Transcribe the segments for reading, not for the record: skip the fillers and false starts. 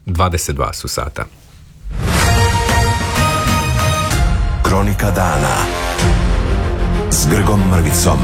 22 su sata. Kronika dana s Grgom Mrvicom.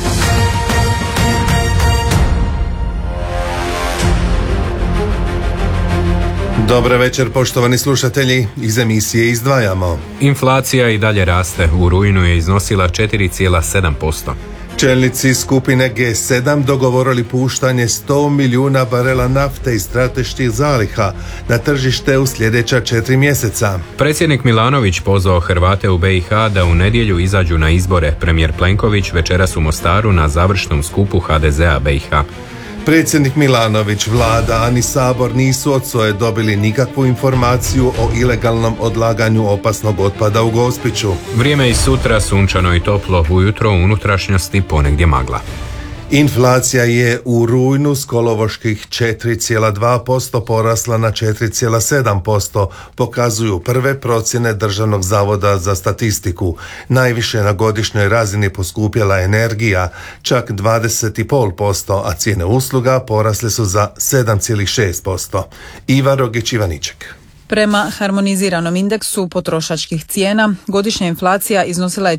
Dobar večer, poštovani slušatelji, iz emisije izdvajamo. Inflacija i dalje raste, u rujnu je iznosila 4,7%. Čelnici skupine G7 dogovorili puštanje 100 milijuna barela nafte iz strateških zaliha na tržište u sljedeća 4 mjeseca. Predsjednik Milanović pozvao Hrvate u BiH da u nedjelju izađu na izbore. Premijer Plenković večeras u Mostaru na završnom skupu HDZ-a BiH. Predsjednik Milanović, vlada, a ni Sabor nisu od SOA-e dobili nikakvu informaciju o ilegalnom odlaganju opasnog otpada u Gospiću. Vrijeme i sutra sunčano i toplo, ujutro u unutrašnjosti ponegdje magla. Inflacija je u rujnu s kolovoških 4,2% porasla na 4,7%, pokazuju prve procjene Državnog zavoda za statistiku. Najviše na godišnjoj razini poskupjela energija, čak 20,5%, a cijene usluga porasle su za 7,6%. Iva Rogić-Ivaniček. Prema harmoniziranom indeksu potrošačkih cijena, godišnja inflacija iznosila je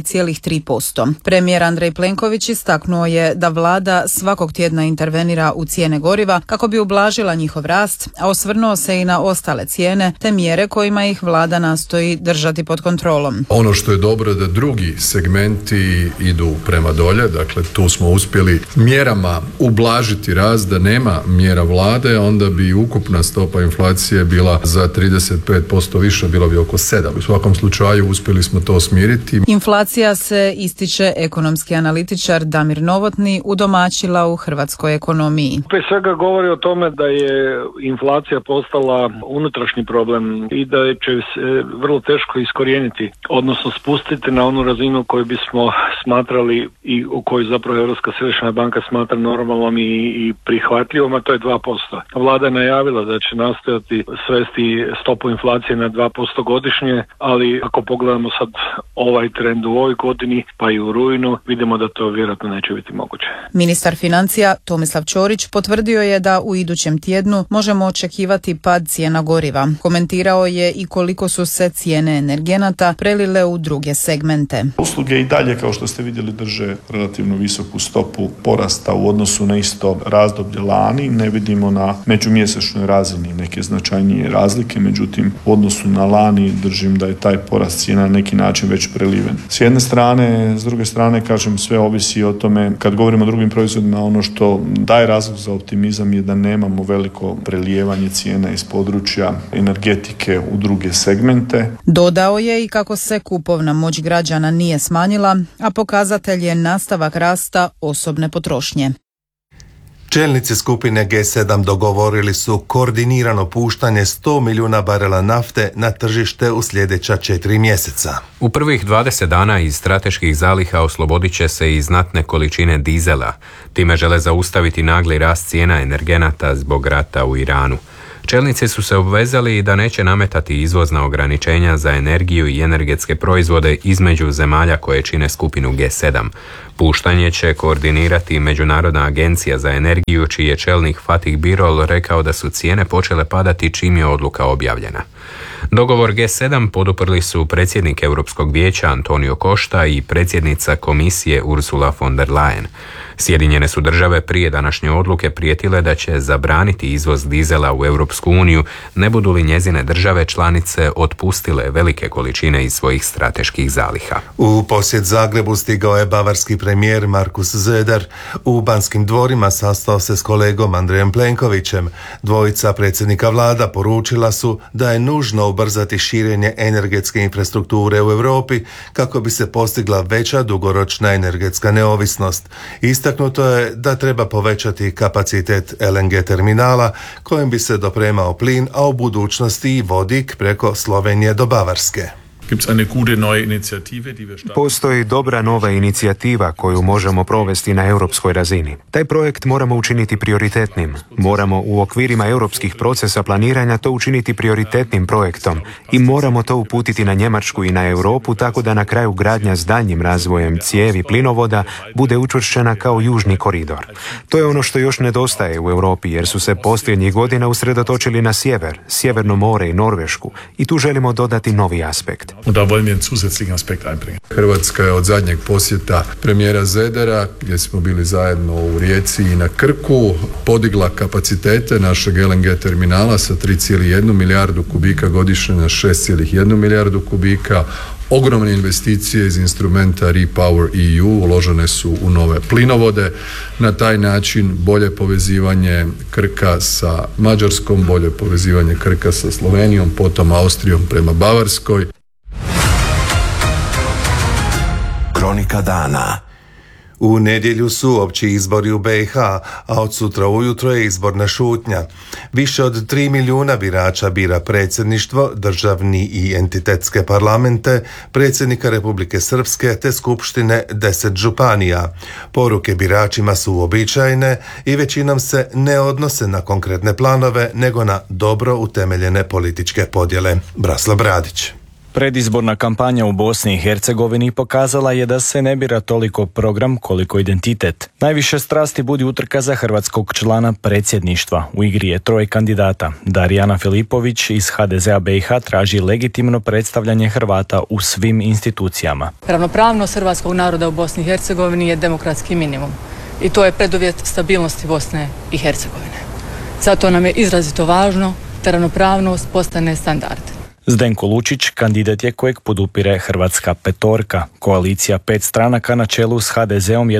4,3%. Premijer Andrej Plenković istaknuo je da vlada svakog tjedna intervenira u cijene goriva kako bi ublažila njihov rast, a osvrnuo se i na ostale cijene te mjere kojima ih vlada nastoji držati pod kontrolom. Ono što je dobro da drugi segmenti idu prema dolje, dakle tu smo uspjeli mjerama ublažiti rast, da nema mjera vlade, onda bi ukupna stopa inflacije bila za 35% više, bilo bi oko 7. U svakom slučaju uspjeli smo to smiriti. Inflacija se, ističe ekonomski analitičar Damir Novotni, udomaćila u hrvatskoj ekonomiji. Prije svega govori o tome da je inflacija postala unutrašnji problem i da će se vrlo teško iskorijeniti, odnosno spustiti na onu razinu koju bismo smatrali i u kojoj zapravo Europska središnja banka smatra normalnom i prihvatljivom, a to je 2%. Vlada je najavila da će nastojati svesti stopu inflacije na 2% godišnje, ali ako pogledamo sad ovaj trend u ovoj godini, pa i u rujnu, vidimo da to vjerojatno neće biti moguće. Ministar financija Tomislav Ćorić potvrdio je da u idućem tjednu možemo očekivati pad cijena goriva. Komentirao je i koliko su se cijene energenata prelile u druge segmente. Usluge i dalje, kao što ste vidjeli, drže relativno visoku stopu porasta u odnosu na isto razdoblje lani. Ne vidimo na međumjesečnoj razini neke značajnije razlike, međutim u odnosu na lani držim da je taj porast cijena na neki način već preliven. S jedne strane, s druge strane, kažem, sve ovisi o tome, kad govorimo o drugim proizvodima, ono što daje razlog za optimizam je da nemamo veliko prelijevanje cijena iz područja energetike u druge segmente. Dodao je i kako se kupovna moć građana nije smanjila, a pokazatelj je nastavak rasta osobne potrošnje. Čelnici skupine G7 dogovorili su koordinirano puštanje 100 milijuna barela nafte na tržište u sljedeća 4 mjeseca. U prvih 20 dana iz strateških zaliha oslobodit će se i znatne količine dizela. Time žele zaustaviti nagli rast cijena energenata zbog rata u Iranu. Čelnici su se obvezali da neće nametati izvozna ograničenja za energiju i energetske proizvode između zemalja koje čine skupinu G7. Puštanje će koordinirati Međunarodna agencija za energiju, čiji je čelnik Fatih Birol rekao da su cijene počele padati čim je odluka objavljena. Dogovor G7 poduprli su predsjednik Europskog vijeća Antonio Costa i predsjednica komisije Ursula von der Leyen. Sjedinjene su države prije današnje odluke prijetile da će zabraniti izvoz dizela u Europsku uniju, ne budu li njezine države članice otpustile velike količine iz svojih strateških zaliha. U posjet Zagrebu stigao je bavarski premijer Markus Söder. U Banskim dvorima sastao se s kolegom Andrejem Plenkovićem. Dvojica predsjednika vlada poručila su da je nužno ubrzati širenje energetske infrastrukture u Europi kako bi se postigla veća dugoročna energetska neovisnost. Istaknuto je da treba povećati kapacitet LNG terminala kojim bi se dopremao plin, a u budućnosti i vodik preko Slovenije do Bavarske. Postoji dobra nova inicijativa koju možemo provesti na europskoj razini. Taj projekt moramo učiniti prioritetnim. Moramo u okvirima europskih procesa planiranja to učiniti prioritetnim projektom i moramo to uputiti na Njemačku i na Europu tako da na kraju gradnja s daljnjim razvojem cijevi plinovoda bude učvršćena kao južni koridor. To je ono što još nedostaje u Europi jer su se posljednjih godina usredotočili na sjever, Sjeverno more i Norvešku i tu želimo dodati novi aspekt. Hrvatska je od zadnjeg posjeta premijera Zedera, gdje smo bili zajedno u Rijeci i na Krku, podigla kapacitete našeg LNG terminala sa 3,1 milijardu kubika godišnje na 6,1 milijardu kubika. Ogromne investicije iz instrumenta REPower EU uložene su u nove plinovode. Na taj način bolje povezivanje Krka sa Mađarskom, bolje povezivanje Krka sa Slovenijom, potom Austrijom prema Bavarskoj. Kronika dana. U nedjelju su opći izbori u BiH, a od sutra ujutro je izborna šutnja. Više od 3 milijuna birača bira predsjedništvo, državni i entitetske parlamente, predsjednika Republike Srpske te skupštine 10 županija. Poruke biračima su uobičajene i većinom se ne odnose na konkretne planove, nego na dobro utemeljene političke podjele. Brasla Bradić. Predizborna kampanja u Bosni i Hercegovini pokazala je da se ne bira toliko program koliko identitet. Najviše strasti budi utrka za hrvatskog člana predsjedništva. U igri je 3 kandidata. Darijana Filipović iz HDZ-a BiH traži legitimno predstavljanje Hrvata u svim institucijama. Ravnopravnost hrvatskog naroda u Bosni i Hercegovini je demokratski minimum i to je preduvjet stabilnosti Bosne i Hercegovine. Zato nam je izrazito važno da ravnopravnost postane standard. Zdenko Lučić kandidat je kojeg podupire Hrvatska petorka, koalicija 5 stranaka na čelu s HDZ-om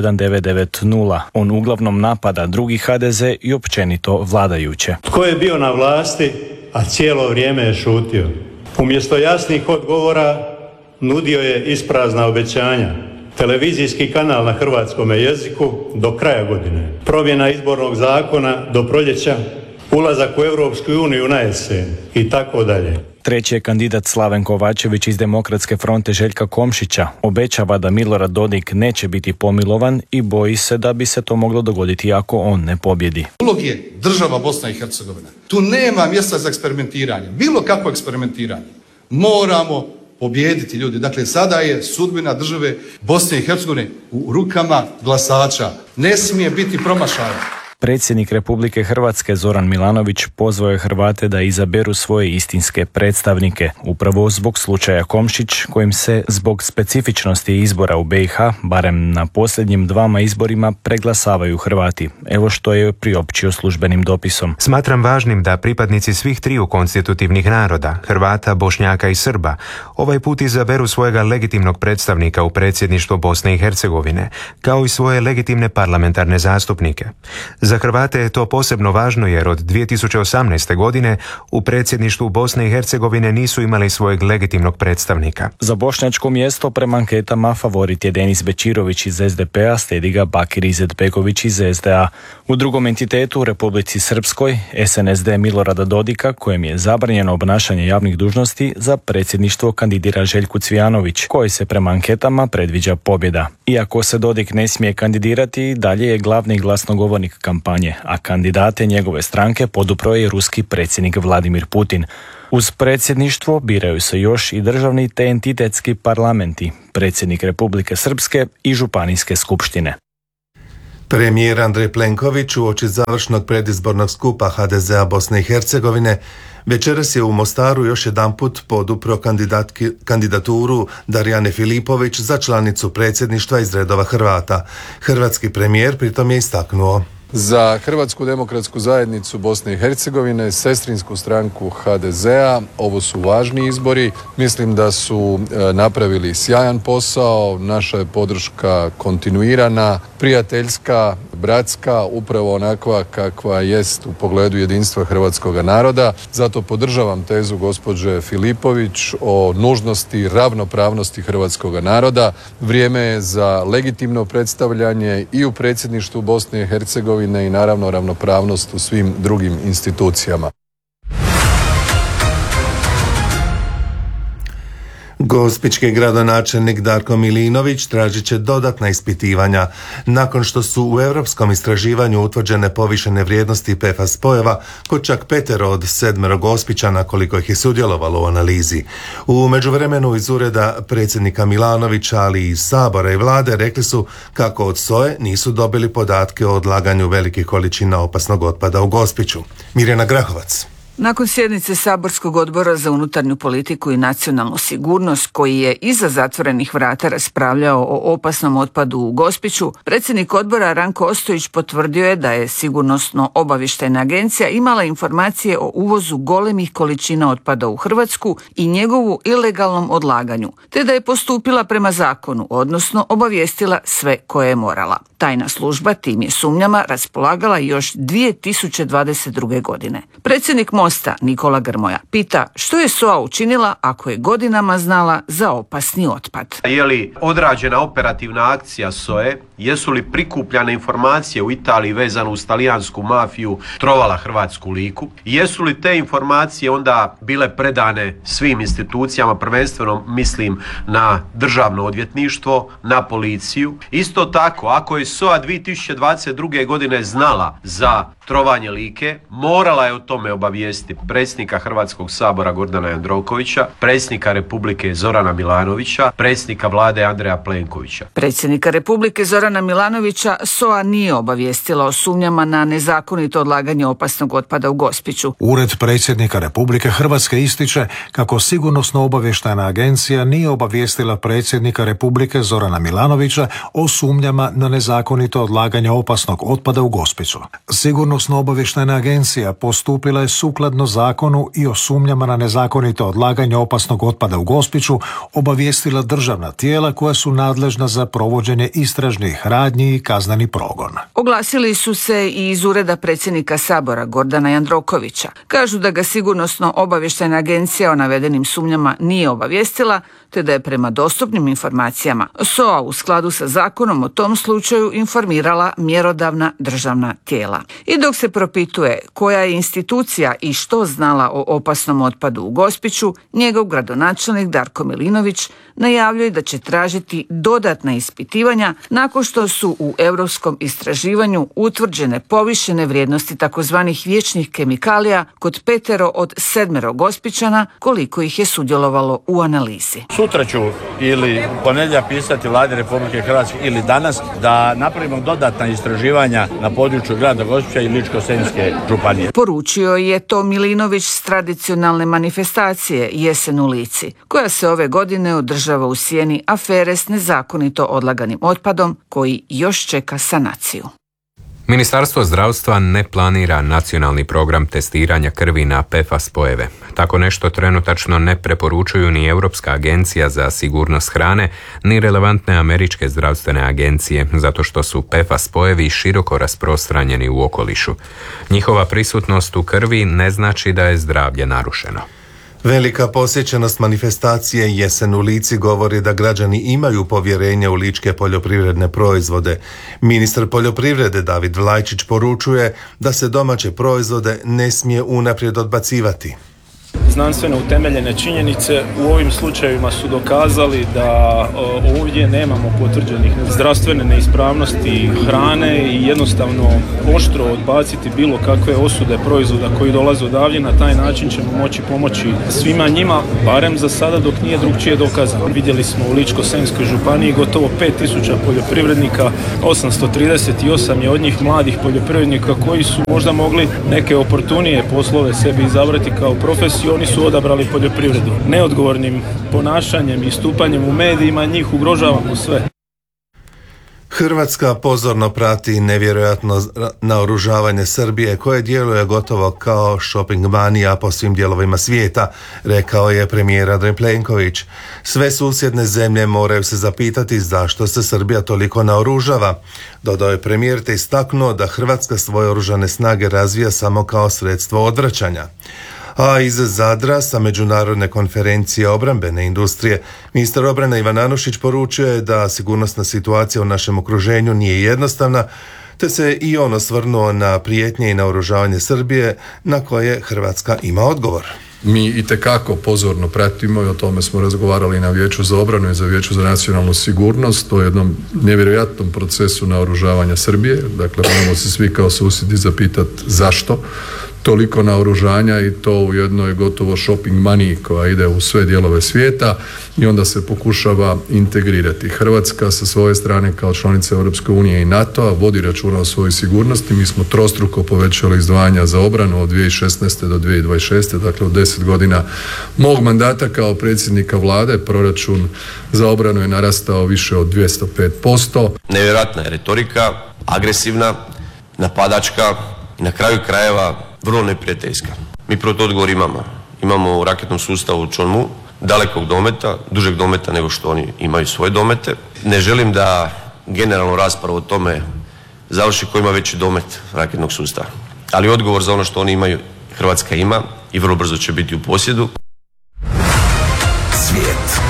1990. On uglavnom napada drugi HDZ i općenito vladajuće. Tko je bio na vlasti, a cijelo vrijeme je šutio? Umjesto jasnih odgovora nudio je isprazna obećanja. Televizijski kanal na hrvatskom jeziku do kraja godine. Promjena izbornog zakona do proljeća. Ulazak u Europsku uniju na jesen i tako dalje. Treći je kandidat Slaven Kovačević iz Demokratske fronte Željka Komšića. Obećava da Milorad Dodik neće biti pomilovan i boji se da bi se to moglo dogoditi ako on ne pobjedi. Ulog je država Bosna i Hercegovina. Tu nema mjesta za eksperimentiranje. Bilo kakvo eksperimentiranje. Moramo pobijediti ljudi. Dakle, sada je sudbina države Bosne i Hercegovine u rukama glasača. Ne smije biti promašaja. Predsjednik Republike Hrvatske Zoran Milanović pozvao je Hrvate da izaberu svoje istinske predstavnike, upravo zbog slučaja Komšić, kojim se zbog specifičnosti izbora u BiH, barem na posljednjim 2 izborima, preglasavaju Hrvati. Evo što je priopćio službenim dopisom. Smatram važnim da pripadnici svih 3 konstitutivnih naroda, Hrvata, Bošnjaka i Srba, ovaj put izaberu svojega legitimnog predstavnika u predsjedništvo Bosne i Hercegovine, kao i svoje legitimne parlamentarne zastupnike. Za Hrvate je to posebno važno jer od 2018. godine u predsjedništvu Bosne i Hercegovine nisu imali svojeg legitimnog predstavnika. Za bošnjačko mjesto prema anketama favorit je Denis Bečirović iz SDP-a, slijedi ga Bakir Izetbegović iz SDA. U drugom entitetu u Republici Srpskoj SNSD Milorada Dodika, kojem je zabranjeno obnašanje javnih dužnosti, za predsjedništvo kandidira Željko Cvijanović, koji se prema anketama predviđa pobjeda. Iako se Dodik ne smije kandidirati, dalje je glavni glasnogovornik kampanje, a kandidate njegove stranke podupro je ruski predsjednik Vladimir Putin. Uz predsjedništvo biraju se još i državni te entitetski parlamenti, predsjednik Republike Srpske i županijske skupštine. Premijer Andrej Plenković uoči završnog predizbornog skupa HDZ-a Bosne i Hercegovine večeras je u Mostaru još jedanput podupro kandidaturu Darijane Filipović za članicu predsjedništva iz redova Hrvata. Hrvatski premijer pritom je istaknuo: Za Hrvatsku demokratsku zajednicu Bosne i Hercegovine, sestrinsku stranku HDZ-a, ovo su važni izbori. Mislim da su napravili sjajan posao, naša je podrška kontinuirana, prijateljska, bratska, upravo onakva kakva jest u pogledu jedinstva hrvatskog naroda. Zato podržavam tezu gospođe Filipović o nužnosti ravnopravnosti hrvatskog naroda. Vrijeme je za legitimno predstavljanje i u predsjedništvu Bosne i Hercegovine i naravno ravnopravnost u svim drugim institucijama. Gospićki gradonačelnik Darko Milinović tražit će dodatna ispitivanja nakon što su u europskom istraživanju utvrđene povišene vrijednosti PFAS spojeva kod čak 5 od 7 Gospićana koliko ih je sudjelovalo u analizi. U međuvremenu iz ureda predsjednika Milanovića, ali i iz Sabora i vlade rekli su kako od SOA-e nisu dobili podatke o odlaganju velikih količina opasnog otpada u Gospiću. Mirjana Grahovac. Nakon sjednice Saborskog odbora za unutarnju politiku i nacionalnu sigurnost, koji je iza zatvorenih vrata raspravljao o opasnom otpadu u Gospiću, predsjednik odbora Ranko Ostojić potvrdio je da je Sigurnosno-obavještajna agencija imala informacije o uvozu golemih količina otpada u Hrvatsku i njegovu ilegalnom odlaganju, te da je postupila prema zakonu, odnosno obavijestila sve koje je morala. Tajna služba tim je sumnjama raspolagala još 2022. godine. Predsjednik Mosta Nikola Grmoja pita što je SOA učinila ako je godinama znala za opasni otpad. Je li odrađena operativna akcija SOA-e? Jesu li prikupljane informacije u Italiji vezano uz talijansku mafiju trovala hrvatsku Liku? Jesu li te informacije onda bile predane svim institucijama, prvenstveno mislim na državno odvjetništvo, na policiju? Isto tako, ako je SOA 2022. godine znala za trovanje Like, morala je o tome obavijestiti predsjednika Hrvatskog sabora Gordana Jandrokovića, predsjednika Republike Zorana Milanovića, predsjednika vlade Andreja Plenkovića. Predsjednika Republike Zorana Milanovića SOA nije obavijestila o sumnjama na nezakonito odlaganje opasnog otpada u Gospiću. Ured predsjednika Republike Hrvatske ističe kako Sigurnosno-obavještajna agencija nije obavijestila predsjednika Republike Zorana Milanovića o sumnjama na nezakonito odlaganje opasnog otpada u Gospiću. Sigurnosno-obavještajna agencija postupila je sukladno zakonu i o sumnjama na nezakonito odlaganje opasnog otpada u Gospiću obavijestila državna tijela koja su nadležna za provođenje istražnih radnji i kazneni progon. Oglasili su se i iz ureda predsjednika Sabora Gordana Jandrokovića. Kažu da ga Sigurnosno-obavještajna agencija o navedenim sumnjama nije obavijestila, te da je prema dostupnim informacijama SOA u skladu sa zakonom o tom slučaju informirala mjerodavna državna tijela. I dok se propituje koja je institucija i što znala o opasnom otpadu u Gospiću, njegov gradonačelnik Darko Milinović najavljuje da će tražiti dodatna ispitivanja nakon što su u europskom istraživanju utvrđene povišene vrijednosti takozvanih vječnih kemikalija kod 5 od 7 Gospićana koliko ih je sudjelovalo u analizi. Sutra ću ili ponedjeljak pisati Vladi Republike Hrvatske ili danas da napravimo dodatna istraživanja na području grada Gospića i Ličko-senjske županije. Poručio je to Milinović s tradicionalne manifestacije Jesen u Lici, koja se ove godine održava u sjeni afere s nezakonito odlaganim otpadom koji još čeka sanaciju. Ministarstvo zdravstva ne planira nacionalni program testiranja krvi na PFAS spojeve. Tako nešto trenutačno ne preporučuju ni Europska agencija za sigurnost hrane, ni relevantne američke zdravstvene agencije, zato što su PFAS spojevi široko rasprostranjeni u okolišu. Njihova prisutnost u krvi ne znači da je zdravlje narušeno. Velika posjećenost manifestacije Jesen u Lici govori da građani imaju povjerenje u ličke poljoprivredne proizvode. Ministar poljoprivrede David Vlajčić poručuje da se domaće proizvode ne smije unaprijed odbacivati. Znanstveno utemeljene činjenice u ovim slučajevima su dokazali da ovdje nemamo potvrđenih zdravstvene neispravnosti hrane i jednostavno oštro odbaciti bilo kakve osude proizvoda koji dolaze odavdje. Na taj način ćemo moći pomoći svima njima, barem za sada dok nije drugčije dokazano. Vidjeli smo u Ličko-senjskoj županiji gotovo 5000 poljoprivrednika, 838 je od njih mladih poljoprivrednika koji su možda mogli neke oportunije poslove sebi izabrati kao profesiju. Oni su odabrali poljoprivredu. Neodgovornim ponašanjem i stupanjem u medijima njih ugrožavamo sve. Hrvatska pozorno prati nevjerojatno naoružavanje Srbije koje djeluje gotovo kao shopping manija po svim dijelovima svijeta, rekao je premijer Andrej Plenković. Sve susjedne zemlje moraju se zapitati zašto se Srbija toliko naoružava. Dodao je premijer te istaknuo da Hrvatska svoje oružane snage razvija samo kao sredstvo odvraćanja. A iz Zadra sa međunarodne konferencije obrambene industrije ministar obrane Ivan Anušić poručio je da sigurnosna situacija u našem okruženju nije jednostavna, te se i on osvrnuo na prijetnje i naoružavanje Srbije na koje Hrvatska ima odgovor. mi itekako pozorno pratimo i o tome smo razgovarali na Vijeću za obranu i za Vijeću za nacionalnu sigurnost o jednom nevjerojatnom procesu naoružavanja Srbije. Dakle, moramo se svi kao susjedi zapitati zašto toliko naoružanja i to u jednoj gotovo shopping money koja ide u sve dijelove svijeta i onda se pokušava integrirati. Hrvatska sa svoje strane kao članica Europske unije i NATO-a vodi računa o svojoj sigurnosti. Mi smo trostruko povećali izdvajanja za obranu od 2016. do 2026. Dakle, u 10 godina mog mandata kao predsjednika vlade proračun za obranu je narastao više od 205%. Nevjerojatna je retorika, agresivna, napadačka i na kraju krajeva vrlo neprijateljska. Mi proto odgovor imamo. Imamo u raketnom sustavu Chonmu dalekog dometa, dužeg dometa nego što oni imaju svoje domete. Ne želim da generalnu raspravu o tome završi ko ima veći domet raketnog sustava. Ali odgovor za ono što oni imaju Hrvatska ima i vrlo brzo će biti u posjedu. Svijet.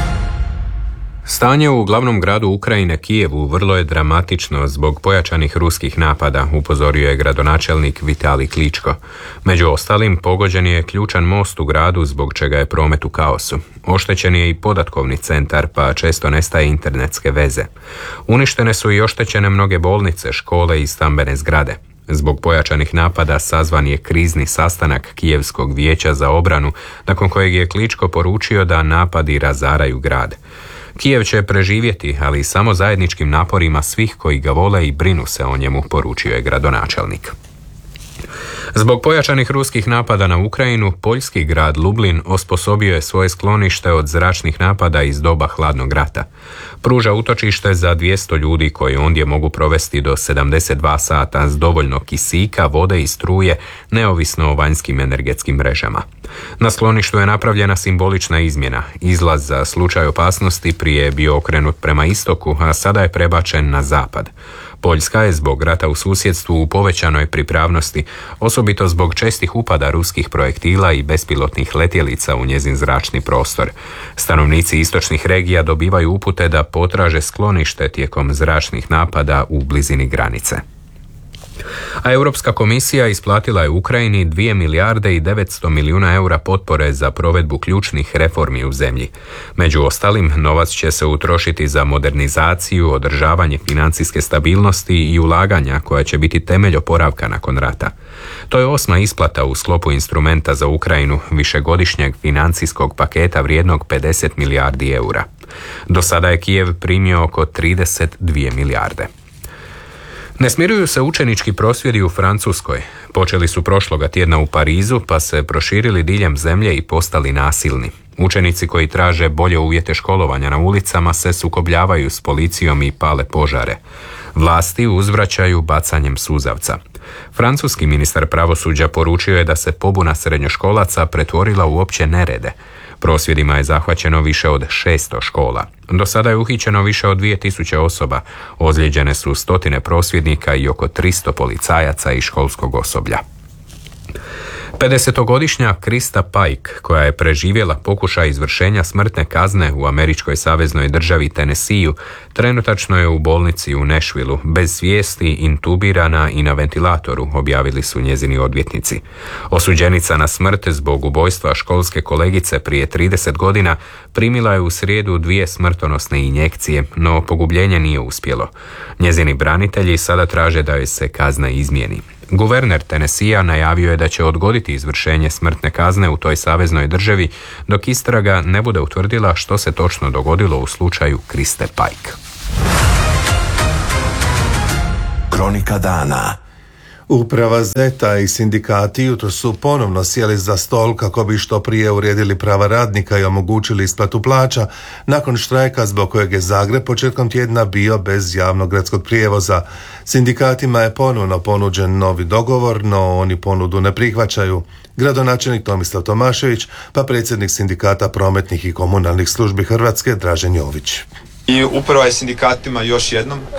Stanje u glavnom gradu Ukrajine, Kijevu, vrlo je dramatično zbog pojačanih ruskih napada, upozorio je gradonačelnik Vitalij Kličko. Među ostalim, pogođen je ključan most u gradu zbog čega je promet u kaosu. Oštećen je i podatkovni centar, pa često nestaje internetske veze. Uništene su i oštećene mnoge bolnice, škole i stambene zgrade. Zbog pojačanih napada sazvan je krizni sastanak Kijevskog vijeća za obranu, nakon kojeg je Kličko poručio da napadi razaraju grad. Kijev će preživjeti, ali samo zajedničkim naporima svih koji ga vole i brinu se o njemu, poručio je gradonačelnik. Zbog pojačanih ruskih napada na Ukrajinu, poljski grad Lublin osposobio je svoje sklonište od zračnih napada iz doba hladnog rata. Pruža utočište za 200 ljudi koji ondje mogu provesti do 72 sata s dovoljno kisika, vode i struje, neovisno o vanjskim energetskim mrežama. Na skloništu je napravljena simbolična izmjena. Izlaz za slučaj opasnosti prije je bio okrenut prema istoku, a sada je prebačen na zapad. Poljska je zbog rata u susjedstvu u povećanoj pripravnosti, osobito zbog čestih upada ruskih projektila i bespilotnih letjelica u njezin zračni prostor. Stanovnici istočnih regija dobivaju upute da potraže sklonište tijekom zračnih napada u blizini granice. A Europska komisija isplatila je Ukrajini 2 milijarde i 900 milijuna eura potpore za provedbu ključnih reformi u zemlji. Među ostalim, novac će se utrošiti za modernizaciju, održavanje financijske stabilnosti i ulaganja koja će biti temelj oporavka nakon rata. To je 8. isplata u sklopu instrumenta za Ukrajinu, višegodišnjeg financijskog paketa vrijednog 50 milijardi eura. Do sada je Kijev primio oko 32 milijarde. Ne smiruju se učenički prosvjedi u Francuskoj. Počeli su prošloga tjedna u Parizu, pa se proširili diljem zemlje i postali nasilni. Učenici koji traže bolje uvjete školovanja na ulicama se sukobljavaju s policijom i pale požare. Vlasti uzvraćaju bacanjem suzavca. Francuski ministar pravosuđa poručio je da se pobuna srednjoškolaca pretvorila u opće nerede. Prosvjedima je zahvaćeno više od 600 škola. Do sada je uhićeno više od 2000 osoba, ozlijeđene su stotine prosvjednika i oko 300 policajaca i školskog osoblja. 50-godišnja Krista Pike, koja je preživjela pokušaj izvršenja smrtne kazne u američkoj saveznoj državi Tennesseeu, trenutačno je u bolnici u Nashvilleu, bez svijesti, intubirana i na ventilatoru, objavili su njezini odvjetnici. Osuđenica na smrt zbog ubojstva školske kolegice prije 30 godina primila je u srijedu 2 smrtonosne injekcije, no pogubljenje nije uspjelo. Njezini branitelji sada traže da joj se kazna izmijeni. Guverner Tennesseea najavio je da će odgoditi izvršenje smrtne kazne u toj saveznoj državi dok istraga ne bude utvrdila što se točno dogodilo u slučaju Kriste Pike. Kronika dana. Uprava ZETA i sindikati jutro su ponovno sjeli za stol kako bi što prije uredili prava radnika i omogućili isplatu plaća nakon štrajka zbog kojeg je Zagreb početkom tjedna bio bez javnog gradskog prijevoza. Sindikatima je ponovno ponuđen novi dogovor, no oni ponudu ne prihvaćaju. Gradonačelnik Tomislav Tomašević, pa predsjednik sindikata prometnih i komunalnih službi Hrvatske Dražen Jović. I upravo je sindikatima još jednom